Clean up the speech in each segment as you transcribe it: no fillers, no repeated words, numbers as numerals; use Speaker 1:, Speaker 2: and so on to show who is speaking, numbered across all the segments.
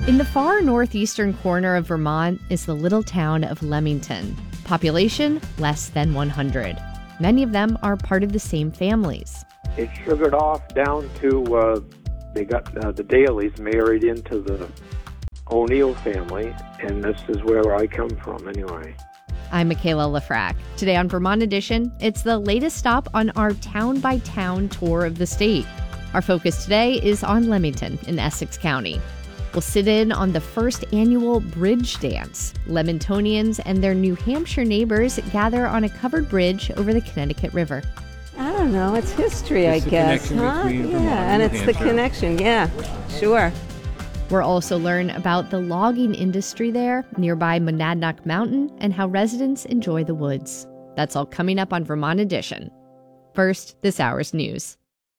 Speaker 1: In the far northeastern corner of Vermont is the little town of Leamington. Population less than 100. Many of them are part of the same families.
Speaker 2: It sugared off down to, they got the Dailies married into the O'Neill family, and this is where I come from anyway.
Speaker 1: I'm Michaela Lafrac. Today on Vermont Edition, it's the latest stop on our town-by-town tour of the state. Our focus today is on Leamington in Essex County. We'll sit in on the first annual Bridge Dance. Leamingtonians and their New Hampshire neighbors gather on a covered bridge over the Connecticut River.
Speaker 3: I don't know, it's history, I guess, huh? Yeah, and it's the connection, yeah, sure.
Speaker 1: We'll also learn about the logging industry there, nearby Monadnock Mountain, and how residents enjoy the woods. That's all coming up on Vermont Edition. First, this hour's news.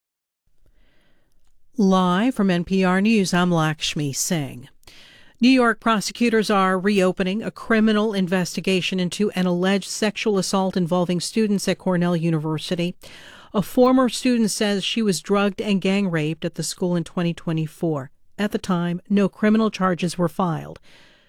Speaker 4: Live from NPR News, I'm Lakshmi Singh. New York prosecutors are reopening a criminal investigation into an alleged sexual assault involving students at Cornell University. A former student says she was drugged and gang raped at the school in 2024. At the time, no criminal charges were filed.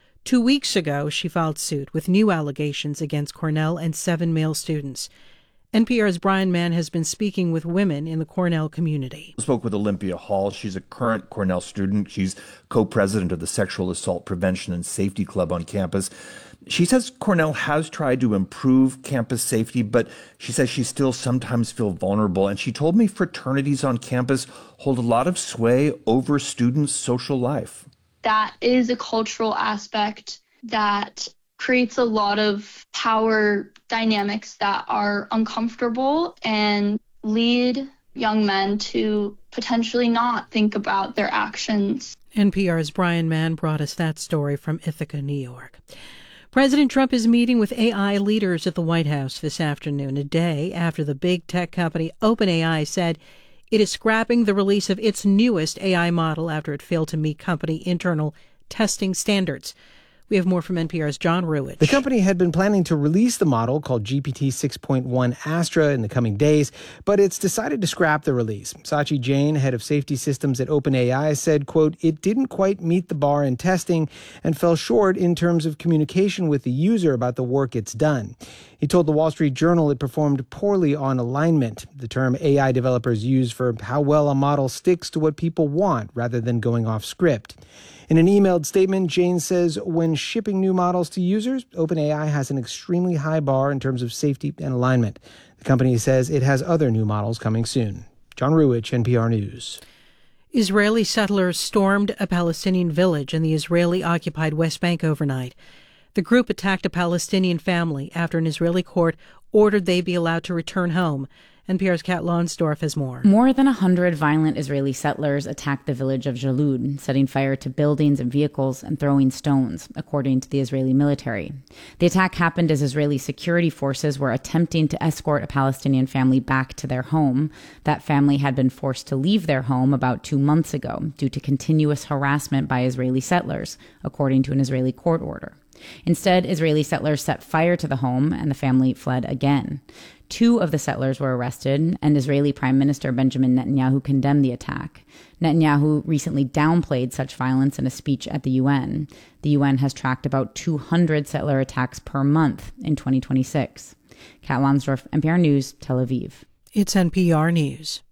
Speaker 4: 2 weeks ago, she filed suit with new allegations against Cornell and 7 male students. NPR's Brian Mann has been speaking with women in the Cornell community.
Speaker 5: I spoke with Olympia Hall. She's a current Cornell student. She's co-president of the Sexual Assault Prevention and Safety Club on campus. She says Cornell has tried to improve campus safety, but she says she still sometimes feels vulnerable. And she told me fraternities on campus hold a lot of sway over students' social life.
Speaker 6: That is a cultural aspect that creates a lot of power dynamics that are uncomfortable and lead young men to potentially not think about their actions.
Speaker 4: NPR's Brian Mann brought us that story from Ithaca, New York. President Trump is meeting with AI leaders at the White House this afternoon, a day after the big tech company OpenAI said it is scrapping the release of its newest AI model after it failed to meet company internal testing standards. We have more from NPR's John Ruwitch.
Speaker 7: The company had been planning to release the model called GPT 6.1 Astra in the coming days, but it's decided to scrap the release. Sachi Jain, head of safety systems at OpenAI, said, quote, it didn't quite meet the bar in testing and fell short in terms of communication with the user about the work it's done. He told the Wall Street Journal it performed poorly on alignment, the term AI developers use for how well a model sticks to what people want rather than going off script. In an emailed statement, Jain says when shipping new models to users, OpenAI has an extremely high bar in terms of safety and alignment. The company says it has other new models coming soon. John Ruwitch, NPR News.
Speaker 4: Israeli settlers stormed a Palestinian village in the Israeli-occupied West Bank overnight. The group attacked a Palestinian family after an Israeli court ordered they be allowed to return home. NPR's Kat Lonsdorf has more.
Speaker 8: More than 100 violent Israeli settlers attacked the village of Jalud, setting fire to buildings and vehicles and throwing stones, according to the Israeli military. The attack happened as Israeli security forces were attempting to escort a Palestinian family back to their home. That family had been forced to leave their home about 2 months ago due to continuous harassment by Israeli settlers, according to an Israeli court order. Instead, Israeli settlers set fire to the home and the family fled again. 2 of the settlers were arrested, and Israeli Prime Minister Benjamin Netanyahu condemned the attack. Netanyahu recently downplayed such violence in a speech at the UN. The UN has tracked about 200 settler attacks per month in 2026. Kat Lonsdorf, NPR News, Tel Aviv.
Speaker 4: It's NPR News.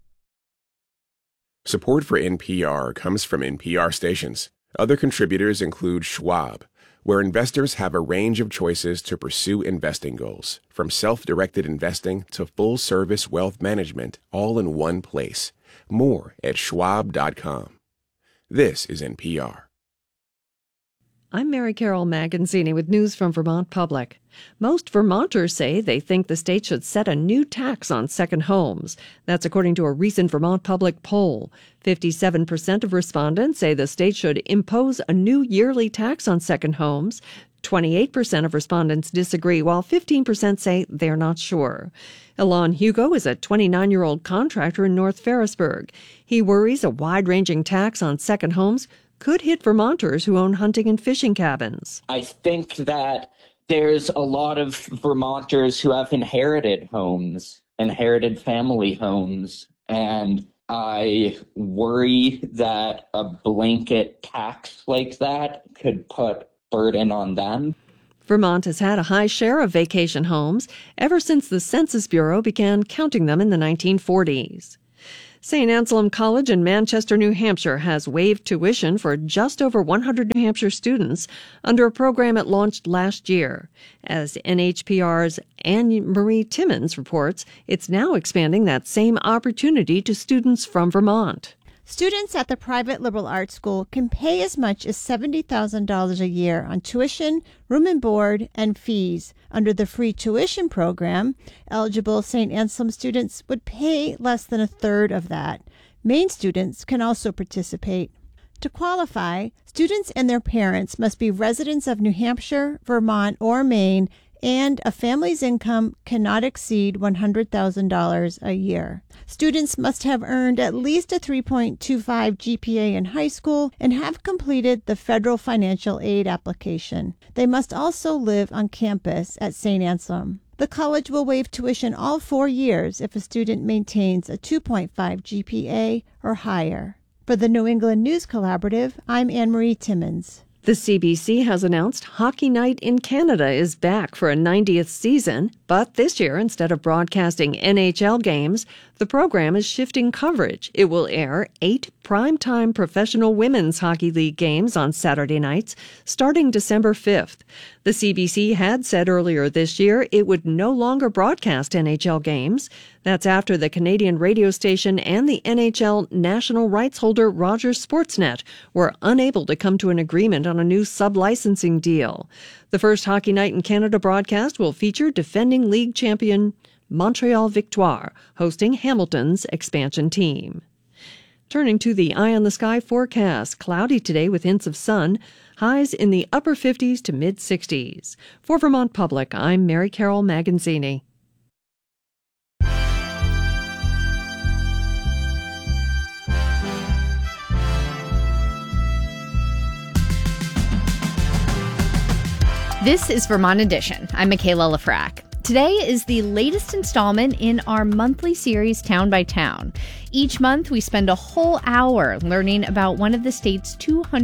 Speaker 9: Support for NPR comes from NPR stations. Other contributors include Schwab, where investors have a range of choices to pursue investing goals, from self-directed investing to full-service wealth management, all in one place. More at schwab.com. This is NPR.
Speaker 10: I'm Mary Carol Magazzini with news from Vermont Public. Most Vermonters say they think the state should set a new tax on second homes. That's according to a recent Vermont Public poll. 57% of respondents say the state should impose a new yearly tax on second homes. 28% of respondents disagree, while 15% say they're not sure. Elon Hugo is a 29-year-old contractor in North Ferrisburg. He worries a wide-ranging tax on second homes could hit Vermonters who own hunting and fishing cabins.
Speaker 11: I think that there's a lot of Vermonters who have inherited homes, inherited family homes, and I worry that a blanket tax like that could put burden on them.
Speaker 10: Vermont has had a high share of vacation homes ever since the Census Bureau began counting them in the 1940s. St. Anselm College in Manchester, New Hampshire has waived tuition for just over 100 New Hampshire students under a program it launched last year. As NHPR's Anne-Marie Timmons reports, it's now expanding that same opportunity to students from Vermont.
Speaker 12: Students at the private liberal arts school can pay as much as $70,000 a year on tuition, room and board, and fees. Under the free tuition program, eligible St. Anselm students would pay less than a third of that. Maine students can also participate. To qualify, students and their parents must be residents of New Hampshire, Vermont, or Maine, and a family's income cannot exceed $100,000 a year. Students must have earned at least a 3.25 GPA in high school and have completed the federal financial aid application. They must also live on campus at St. Anselm. The college will waive tuition all 4 years if a student maintains a 2.5 GPA or higher. For the New England News Collaborative, I'm Anne-Marie Timmons.
Speaker 10: The CBC has announced Hockey Night in Canada is back for a 90th season, but this year, instead of broadcasting NHL games, the program is shifting coverage. It will air 8 primetime professional women's hockey league games on Saturday nights, starting December 5th. The CBC had said earlier this year it would no longer broadcast NHL games. That's after the Canadian radio station and the NHL national rights holder Rogers Sportsnet were unable to come to an agreement on a new sub-licensing deal. The first Hockey Night in Canada broadcast will feature defending league champion Montreal Victoire, hosting Hamilton's expansion team. Turning to the eye on the sky forecast, cloudy today with hints of sun, highs in the upper 50s to mid-60s. For Vermont Public, I'm Mary Carol Maganzini.
Speaker 1: This is Vermont Edition. I'm Michaela Lafrac. Today is the latest installment in our monthly series, Town by Town. Each month, we spend a whole hour learning about one of the state's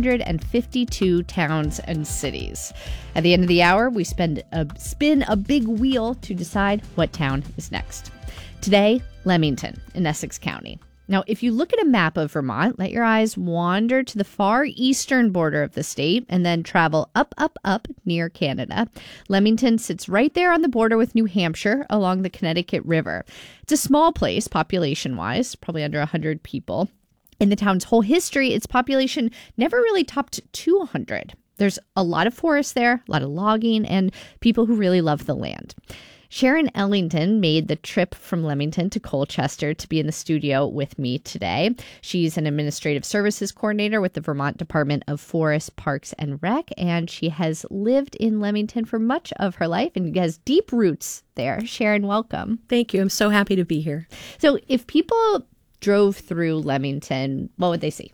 Speaker 1: 252 towns and cities. At the end of the hour, we spin a big wheel to decide what town is next. Today, Leamington in Essex County. Now, if you look at a map of Vermont, let your eyes wander to the far eastern border of the state and then travel up near Canada. Leamington sits right there on the border with New Hampshire along the Connecticut River. It's a small place, population-wise, probably under 100 people. In the town's whole history, its population never really topped 200. There's a lot of forest there, a lot of logging, and people who really love the land. Sharon Ellington made the trip from Leamington to Colchester to be in the studio with me today. She's an administrative services coordinator with the Vermont Department of Forest, Parks, and Rec, and she has lived in Leamington for much of her life and has deep roots there. Sharon, welcome.
Speaker 13: Thank you. I'm so happy to be here.
Speaker 1: So if people drove through Leamington, what would they see?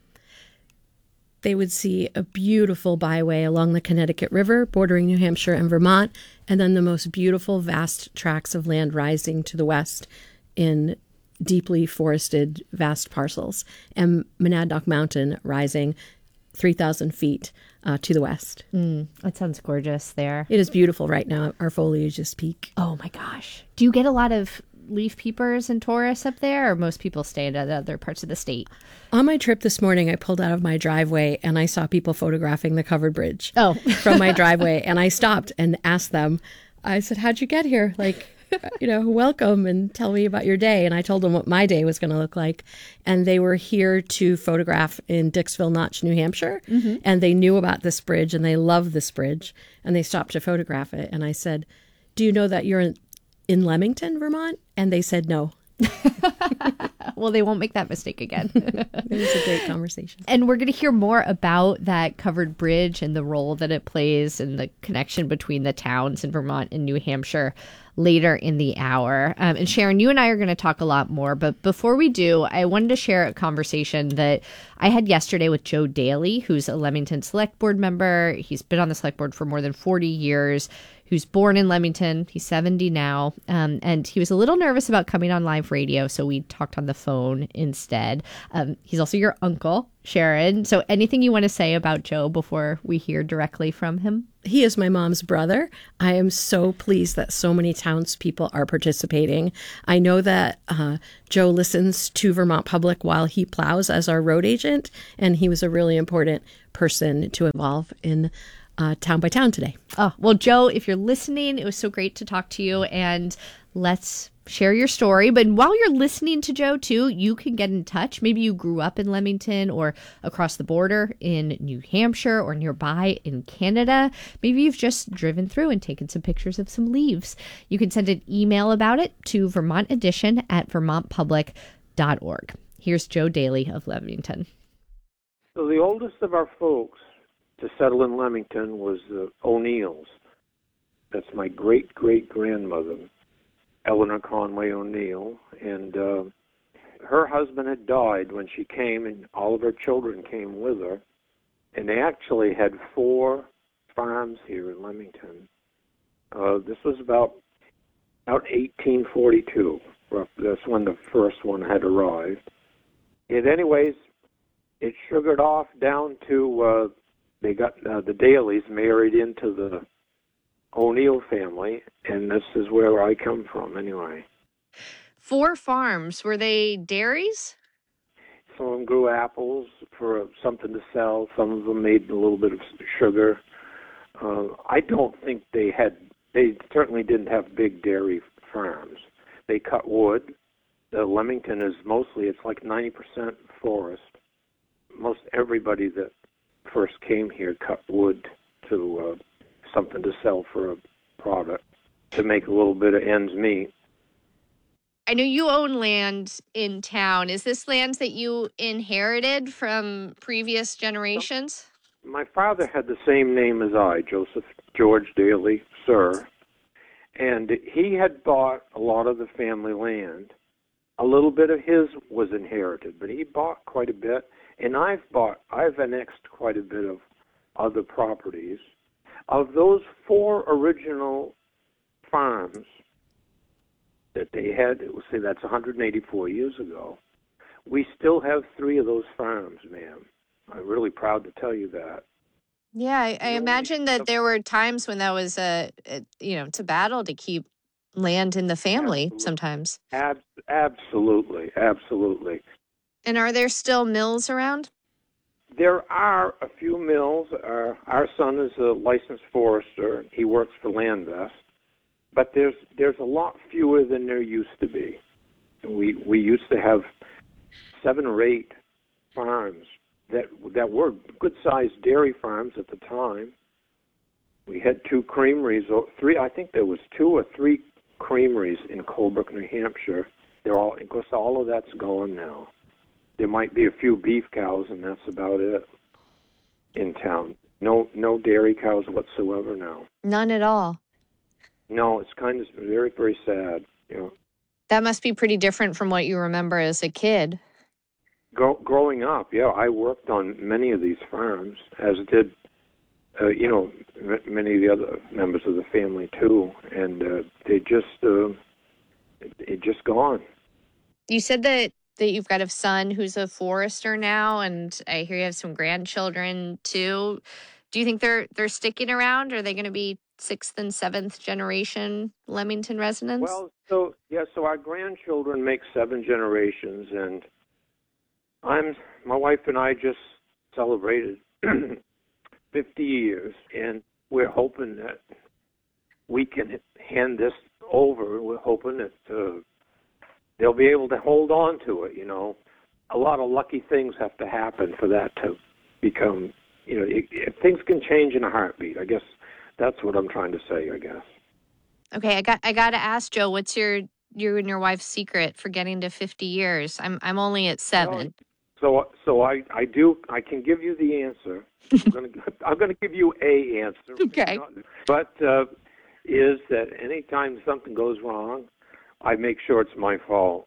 Speaker 13: They would see a beautiful byway along the Connecticut River, bordering New Hampshire and Vermont, and then the most beautiful, vast tracts of land rising to the west in deeply forested, vast parcels, and Monadnock Mountain rising 3,000 feet to the west.
Speaker 1: That sounds gorgeous there.
Speaker 13: It is beautiful right now. Our foliage is peak.
Speaker 1: Oh, my gosh. Do you get a lot of leaf peepers and tourists up there, or most people stay at other parts of the state?
Speaker 13: On my trip this morning, I pulled out of my driveway and I saw people photographing the covered bridge from my driveway. And I stopped and asked them, I said, how'd you get here? Like, welcome and tell me about your day. And I told them what my day was going to look like. And they were here to photograph in Dixville Notch, New Hampshire. Mm-hmm. And they knew about this bridge and they love this bridge. And they stopped to photograph it. And I said, do you know that you're in Leamington, Vermont? And they said no.
Speaker 1: Well, they won't make that mistake again.
Speaker 13: It was a great conversation.
Speaker 1: And we're going to hear more about that covered bridge and the role that it plays and the connection between the towns in Vermont and New Hampshire later in the hour. And Sharon, you and I are going to talk a lot more. But before we do, I wanted to share a conversation that I had yesterday with Joe Daly, who's a Leamington Select Board member. He's been on the Select Board for more than 40 years. Who's born in Leamington. He's 70 now. And he was a little nervous about coming on live radio, so we talked on the phone instead. He's also your uncle, Sharon. So anything you want to say about Joe before we hear directly from him?
Speaker 13: He is my mom's brother. I am so pleased that so many townspeople are participating. I know that Joe listens to Vermont Public while he plows as our road agent, and he was a really important person to involve in Town by Town today.
Speaker 1: Oh, well, Joe, if you're listening, it was so great to talk to you, and let's share your story. But while you're listening to Joe, too, you can get in touch. Maybe you grew up in Leamington or across the border in New Hampshire or nearby in Canada. Maybe you've just driven through and taken some pictures of some leaves. You can send an email about it to vermontedition@vermontpublic.org. Here's Joe Daly of Leamington.
Speaker 2: So the oldest of our folks to settle in Leamington was the O'Neills. That's my great-great-grandmother, Eleanor Conway O'Neill. And her husband had died when she came, and all of her children came with her. And they actually had 4 farms here in Leamington. This was about 1842. That's when the first one had arrived. And anyways, it sugared off down to... They got the Dalys married into the O'Neill family, and this is where I come from anyway.
Speaker 1: 4 farms. Were they dairies?
Speaker 2: Some of them grew apples for something to sell. Some of them made a little bit of sugar. I don't think they certainly didn't have big dairy farms. They cut wood. Leamington is mostly, it's like 90% forest. Most everybody that first came here cut wood to something to sell for a product to make a little bit of ends meet.
Speaker 1: I know you own land in town. Is this land that you inherited from previous generations?
Speaker 2: My father had the same name as I, Joseph George Daly, sir, and he had bought a lot of the family land. A little bit of his was inherited, but he bought quite a bit. And I've annexed quite a bit of other properties. Of those 4 original farms that they had, say that's 184 years ago, we still have 3 of those farms, ma'am. I'm really proud to tell you that.
Speaker 1: Yeah, I imagine that there were times when that was it's a battle to keep land in the family sometimes.
Speaker 2: Absolutely.
Speaker 1: And are there still mills around?
Speaker 2: There are a few mills. Our son is a licensed forester. He works for Landvest. But there's a lot fewer than there used to be. We used to have 7 or 8 farms that were good-sized dairy farms at the time. We had 2 creameries, or 3. I think there was 2 or 3 creameries in Colebrook, New Hampshire. Of course, all of that's gone now. There might be a few beef cows, and that's about it in town. No dairy cows whatsoever now.
Speaker 1: None at all.
Speaker 2: No, it's kind of very, very sad.
Speaker 1: That must be pretty different from what you remember as a kid.
Speaker 2: Growing up, I worked on many of these farms, as did, many of the other members of the family too, and it just gone.
Speaker 1: You said that you've got a son who's a forester now, and I hear you have some grandchildren too. Do you think they're sticking around? Are they going to be 6th and 7th generation Leamington residents?
Speaker 2: Well, so our grandchildren make 7 generations, and my wife and I just celebrated 50 years, and we're hoping that we can hand this over. We're hoping that they'll be able to hold on to it, A lot of lucky things have to happen for that to become, things can change in a heartbeat. I guess that's what I'm trying to say, I guess.
Speaker 1: Okay, I got to ask, Joe, what's you and your wife's secret for getting to 50 years? I'm only at 7.
Speaker 2: So I can give you the answer. I'm going to give you a answer.
Speaker 1: Okay.
Speaker 2: But is that anytime something goes wrong, I make sure it's my fault.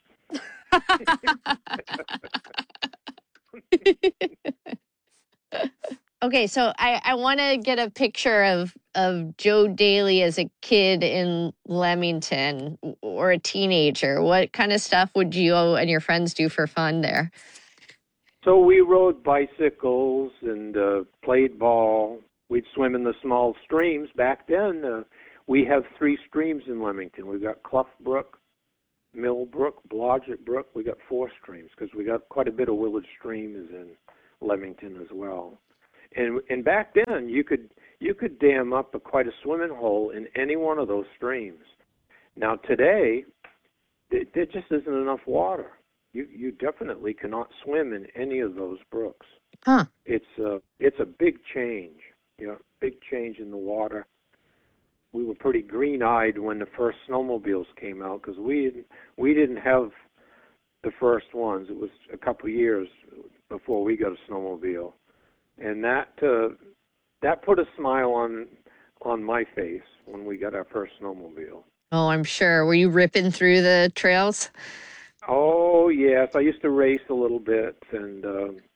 Speaker 1: Okay, so I want to get a picture of Joe Daly as a kid in Leamington or a teenager. What kind of stuff would you and your friends do for fun there?
Speaker 2: So we rode bicycles and played ball. We'd swim in the small streams. Back then, we have 3 streams in Leamington. We've got Clough Brook, Mill Brook, Blodgett Brook. We got 4 streams because we got quite a bit of Willard Stream is in Leamington as well. And back then, you could dam up quite a swimming hole in any one of those streams. Now today, there just isn't enough water. You definitely cannot swim in any of those brooks.
Speaker 1: Huh?
Speaker 2: It's a big change. Big change in the water. We were pretty green-eyed when the first snowmobiles came out because we didn't have the first ones. It was a couple of years before we got a snowmobile. And that put a smile on my face when we got our first snowmobile.
Speaker 1: Oh, I'm sure. Were you ripping through the trails?
Speaker 2: Oh, yes. I used to race a little bit. And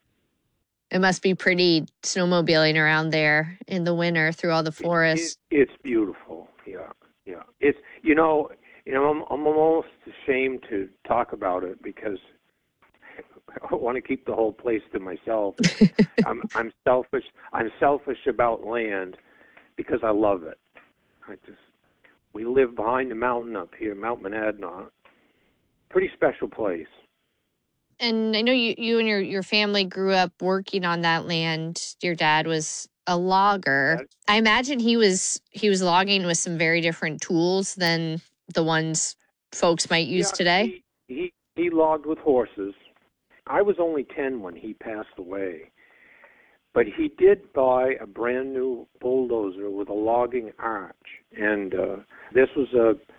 Speaker 1: it must be pretty snowmobiling around there in the winter through all the forests.
Speaker 2: It's beautiful. Yeah. It's I'm almost ashamed to talk about it because I want to keep the whole place to myself. I'm selfish. I'm selfish about land because I love it. We live behind the mountain up here, Mount Monadnock. Pretty special place.
Speaker 1: And I know you and your family grew up working on that land. Your dad was a logger. I imagine he was logging with some very different tools than the ones folks might use today.
Speaker 2: He logged with horses. I was only 10 when he passed away, but he did buy a brand new bulldozer with a logging arch, and this was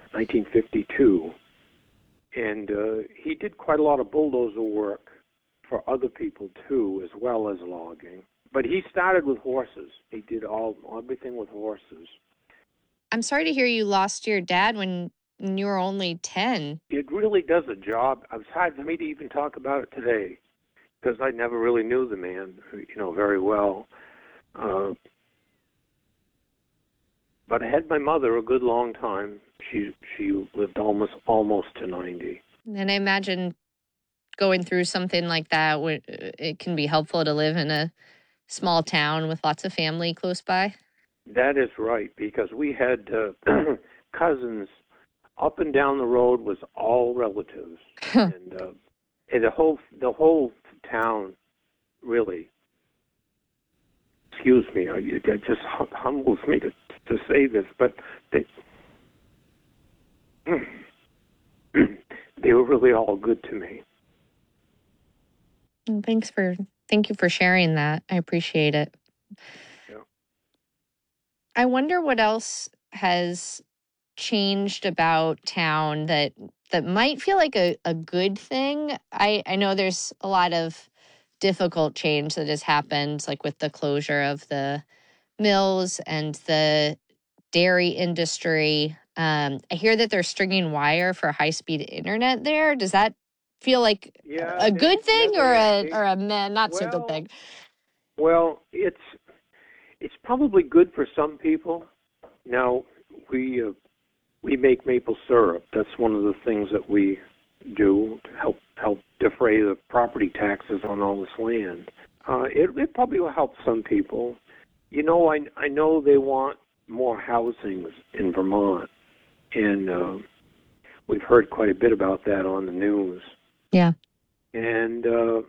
Speaker 2: 1952, and he did quite a lot of bulldozer work for other people too, as well as logging. But he started with horses. He did everything with horses.
Speaker 1: I'm sorry to hear you lost your dad when you were only 10.
Speaker 2: It really does a job. It's hard for me to even talk about it today because I never really knew the man, very well. But I had my mother a good long time. She lived almost to 90.
Speaker 1: And I imagine going through something like that, it can be helpful to live in a small town with lots of family close by.
Speaker 2: That is right, because we had cousins. Up and down the road was all relatives, and the whole town really. Excuse me, it just humbles me to say this, but they were really all good to me.
Speaker 1: Thank you for sharing that. I appreciate it.
Speaker 2: Yeah.
Speaker 1: I wonder what else has changed about town that might feel like a good thing. I know there's a lot of difficult change that has happened, like with the closure of the mills and the dairy industry. I hear that they're stringing wire for high-speed internet there. Does that feel like a good thing or a not so good thing?
Speaker 2: Well, it's probably good for some people. Now, we make maple syrup. That's one of the things that we do to help defray the property taxes on all this land. It probably will help some people. I know they want more housing in Vermont, and we've heard quite a bit about that on the news.
Speaker 1: Yeah.
Speaker 2: And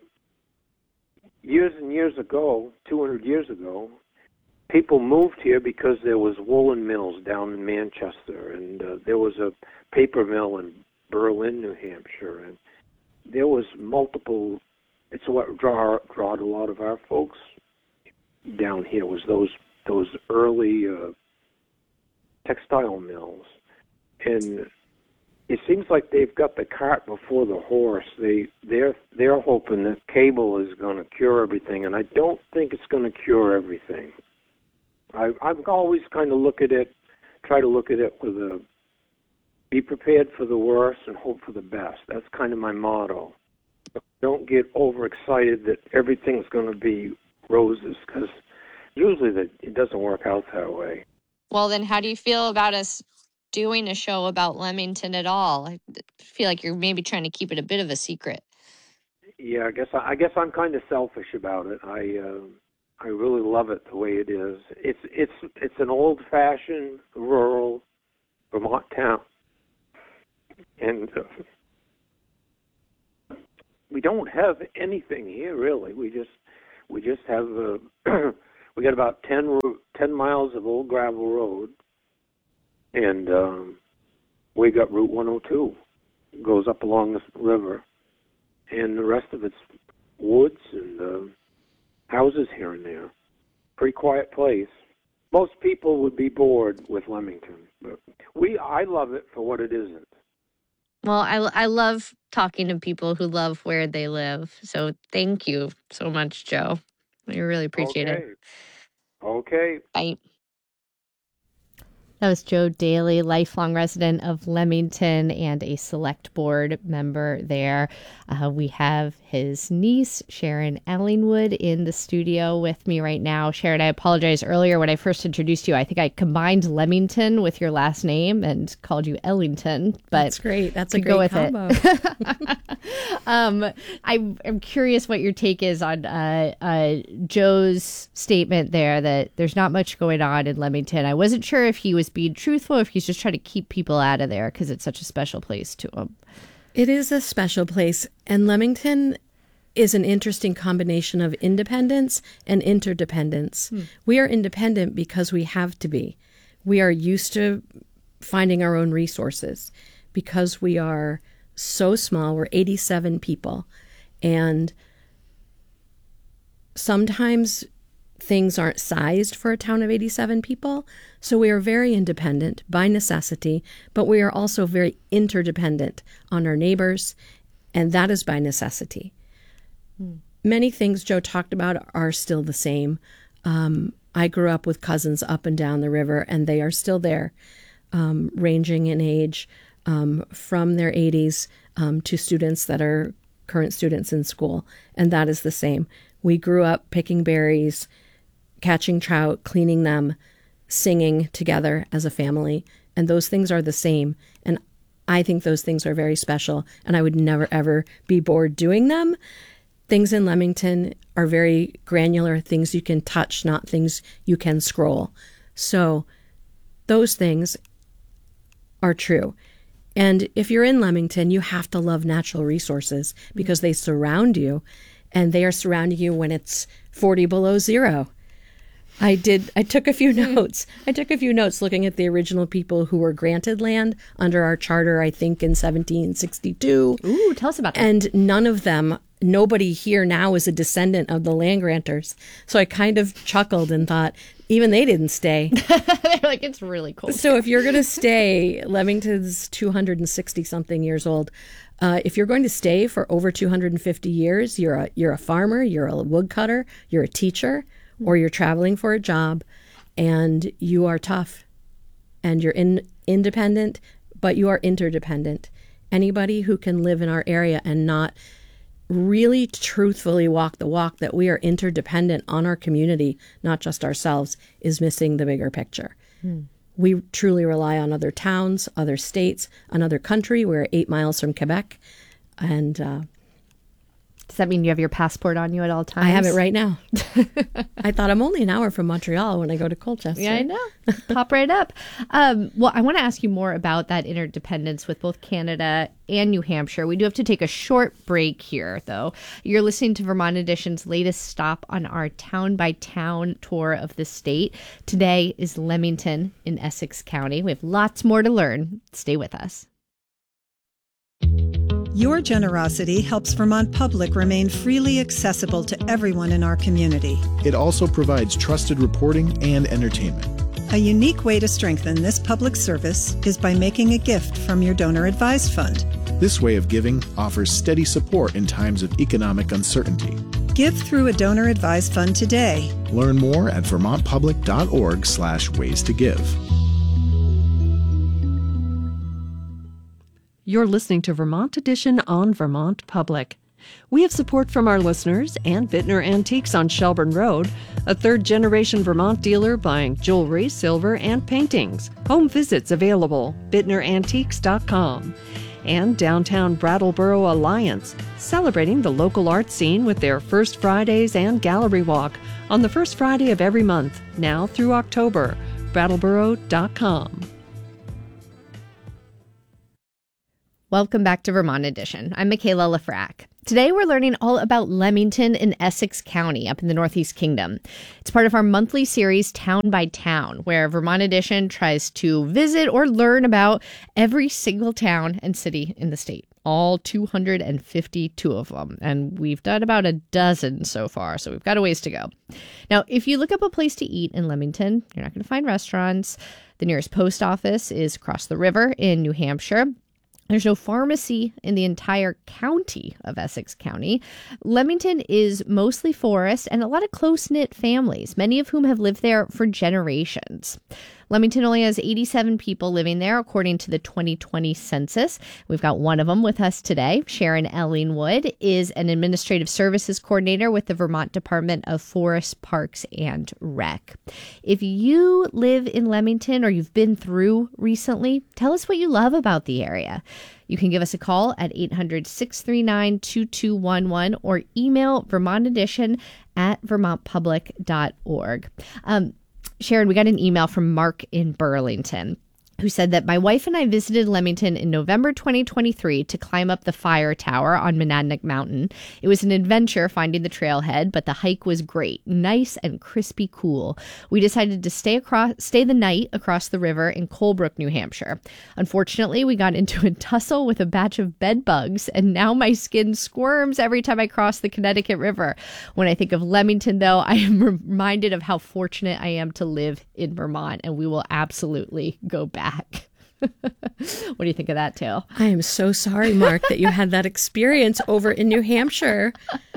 Speaker 2: years and years ago, 200 years ago, people moved here because there was woolen mills down in Manchester, and there was a paper mill in Berlin, New Hampshire, and there was multiple. It's what drawed a lot of our folks down here was those early textile mills, and it seems like they've got the cart before the horse. They're hoping that cable is going to cure everything, and I don't think it's going to cure everything. I've always kind of look at it try to look at it with be prepared for the worst and hope for the best. That's kind of my motto. Don't get overexcited that everything's going to be roses, because usually it doesn't work out that way.
Speaker 1: Well, then how do you feel about us doing a show about Leamington at all? I feel like you're maybe trying to keep it a bit of a secret.
Speaker 2: Yeah, I guess I'm kind of selfish about it. I really love it the way it is. It's an old-fashioned rural Vermont town, and we don't have anything here really. We just have we got about 10 miles of old gravel road, and we got Route 102 goes up along this river, and the rest of it's woods and houses here and there. Pretty quiet place. Most people would be bored with Leamington, but I love it for what it isn't.
Speaker 1: Well, I love talking to people who love where they live. So thank you so much, Joe. I really appreciate it.
Speaker 2: Okay.
Speaker 1: Bye. That was Joe Daly, lifelong resident of Leamington and a select board member there. We have his niece, Sharon Ellingwood, in the studio with me right now. Sharon, I apologize earlier when I first introduced you. I think I combined Leamington with your last name and called you Ellington. But
Speaker 13: that's great. That's a great combo.
Speaker 1: I'm curious what your take is on Joe's statement there that there's not much going on in Leamington. I wasn't sure if he was being truthful, if he's just trying to keep people out of there because it's such a special place to him.
Speaker 13: It is a special place, and Leamington is an interesting combination of independence and interdependence. We are independent because we have to be. We are used to finding our own resources because we are so small. We're 87 people, and sometimes things aren't sized for a town of 87 people. So we are very independent by necessity, but we are also very interdependent on our neighbors, and that is by necessity. Many things Joe talked about are still the same. I grew up with cousins up and down the river, and they are still there, ranging in age from their 80s to students that are current students in school, and that is the same. We grew up picking berries, catching trout, cleaning them, singing together as a family. And those things are the same. And I think those things are very special. And I would never, ever be bored doing them. Things in Leamington are very granular, things you can touch, not things you can scroll. So those things are true. And if you're in Leamington, you have to love natural resources because they surround you. And they are surrounding you when it's 40 below zero. I took a few notes. I took a few notes looking at the original people who were granted land under our charter, I think in 1762.
Speaker 1: Ooh, tell us about that.
Speaker 13: And nobody here now is a descendant of the land granters. So I kind of chuckled and thought, even they didn't stay.
Speaker 1: They're like, it's really cold.
Speaker 13: So if you're going to stay, Leamington's 260-something years old. If you're going to stay for over 250 years, you're a farmer, you're a woodcutter, you're a teacher, or you're traveling for a job, and you are tough, and you're independent, but you are interdependent. Anybody who can live in our area and not really truthfully walk the walk that we are interdependent on our community, not just ourselves, is missing the bigger picture. We truly rely on other towns, other states, another country. We're 8 miles from Quebec, and
Speaker 1: does that mean you have your passport on you at all times?
Speaker 13: I have it right now. I thought I'm only an hour from Montreal when I go to Colchester.
Speaker 1: Yeah, I know. Pop right up. Well, I want to ask you more about that interdependence with both Canada and New Hampshire. We do have to take a short break here, though. You're listening to Vermont Edition's latest stop on our town-by-town tour of the state. Today is Leamington in Essex County. We have lots more to learn. Stay with us.
Speaker 14: Your generosity helps Vermont Public remain freely accessible to everyone in our community.
Speaker 15: It also provides trusted reporting and entertainment.
Speaker 14: A unique way to strengthen this public service is by making a gift from your donor advised fund.
Speaker 15: This way of giving offers steady support in times of economic uncertainty.
Speaker 14: Give through a donor advised fund today.
Speaker 15: Learn more at vermontpublic.org/ways to give.
Speaker 10: You're listening to Vermont Edition on Vermont Public. We have support from our listeners and Bittner Antiques on Shelburne Road, a third-generation Vermont dealer buying jewelry, silver, and paintings. Home visits available, BittnerAntiques.com. And Downtown Brattleboro Alliance, celebrating the local art scene with their First Fridays and Gallery Walk on the first Friday of every month, now through October. Brattleboro.com.
Speaker 1: Welcome back to Vermont Edition. I'm Michaela Lafrac. Today we're learning all about Leamington in Essex County up in the Northeast Kingdom. It's part of our monthly series Town by Town, where Vermont Edition tries to visit or learn about every single town and city in the state. All 252 of them. And we've done about a dozen so far, so we've got a ways to go. Now, if you look up a place to eat in Leamington, you're not going to find restaurants. The nearest post office is across the river in New Hampshire. There's no pharmacy in the entire county of Essex County. Leamington is mostly forest and a lot of close-knit families, many of whom have lived there for generations. Leamington only has 87 people living there, according to the 2020 census. We've got one of them with us today. Sharon Ellingwood is an administrative services coordinator with the Vermont Department of Forest, Parks, and Rec. If you live in Leamington or you've been through recently, tell us what you love about the area. You can give us a call at 800-639-2211 or email vermontedition@vermontpublic.org. Sharon, we got an email from Mark in Burlington, who said that my wife and I visited Leamington in November 2023 to climb up the fire tower on Monadnock Mountain. It was an adventure finding the trailhead, but the hike was great, nice and crispy cool. We decided to stay the night across the river in Colebrook, New Hampshire. Unfortunately, we got into a tussle with a batch of bed bugs, and now my skin squirms every time I cross the Connecticut River. When I think of Leamington, though, I am reminded of how fortunate I am to live in Vermont, and we will absolutely go back. What do you think of that tale?
Speaker 13: I am so sorry, Mark, that you had that experience over in New Hampshire.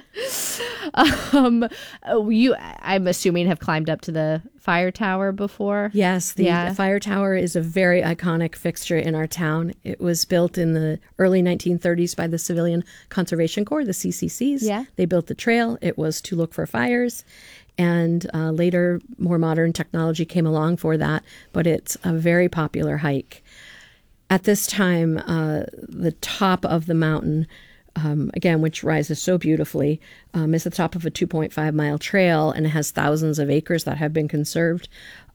Speaker 1: You, I'm assuming, have climbed up to the fire tower before?
Speaker 13: Yes, the fire tower is a very iconic fixture in our town. It was built in the early 1930s by the Civilian Conservation Corps, the CCCs.
Speaker 1: Yeah.
Speaker 13: They built the trail. It was to look for fires. And later, more modern technology came along for that, but it's a very popular hike. At this time, the top of the mountain, again, which rises so beautifully, is the top of a 2.5-mile trail, and it has thousands of acres that have been conserved.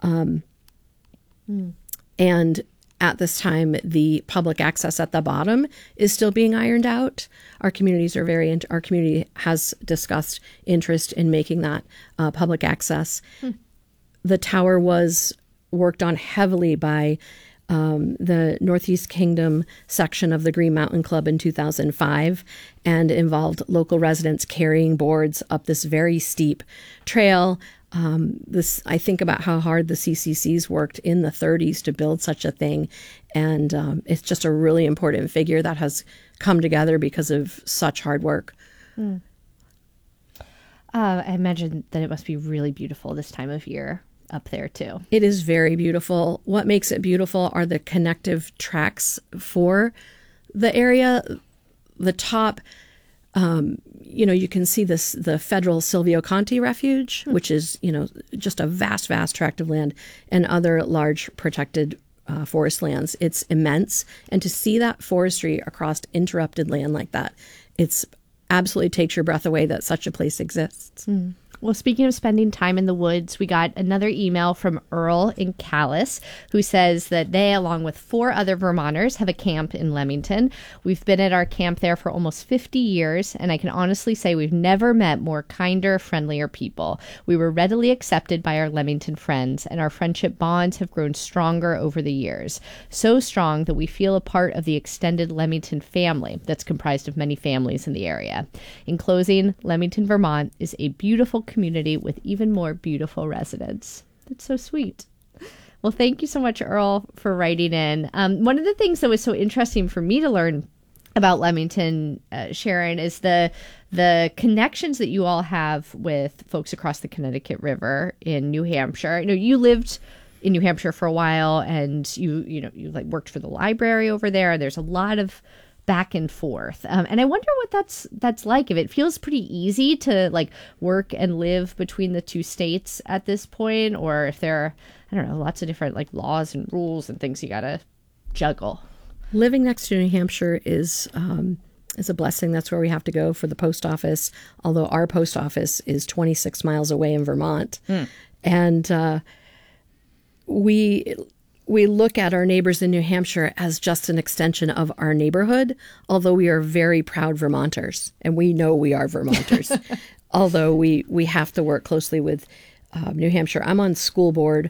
Speaker 13: And at this time, the public access at the bottom is still being ironed out. Our community has discussed interest in making that public access. The tower was worked on heavily by the Northeast Kingdom section of the Green Mountain Club in 2005, and involved local residents carrying boards up this very steep trail. I think about how hard the CCCs worked in the 30s to build such a thing, and it's just a really important figure that has come together because of such hard work.
Speaker 1: I imagine that it must be really beautiful this time of year up there too.
Speaker 13: It is very beautiful. What makes it beautiful are the connective tracks for the area. The top, you can see the federal Silvio Conti Refuge, which is, just a vast, vast tract of land, and other large protected forest lands. It's immense. And to see that forestry across interrupted land like that, it's absolutely takes your breath away that such a place exists.
Speaker 1: Well, speaking of spending time in the woods, we got another email from Earl in Calais, who says that they, along with 4 other Vermonters, have a camp in Leamington. We've been at our camp there for almost 50 years, and I can honestly say we've never met more kinder, friendlier people. We were readily accepted by our Leamington friends, and our friendship bonds have grown stronger over the years. So strong that we feel a part of the extended Leamington family that's comprised of many families in the area. In closing, Leamington, Vermont is a beautiful community with even more beautiful residents. That's so sweet. Well, thank you so much, Earl, for writing in. One of the things that was so interesting for me to learn about Leamington, Sharon, is the connections that you all have with folks across the Connecticut River in New Hampshire. You lived in New Hampshire for a while, and you like worked for the library over there. There's a lot of back and forth, and I wonder what that's like. If it feels pretty easy to like work and live between the two states at this point, or if there are, I don't know, lots of different like laws and rules and things you gotta juggle.
Speaker 13: Living next to New Hampshire is a blessing. That's where we have to go for the post office, although our post office is 26 miles away in Vermont. And we look at our neighbors in New Hampshire as just an extension of our neighborhood, although we are very proud Vermonters, and we know we are Vermonters, although we have to work closely with New Hampshire. I'm on school board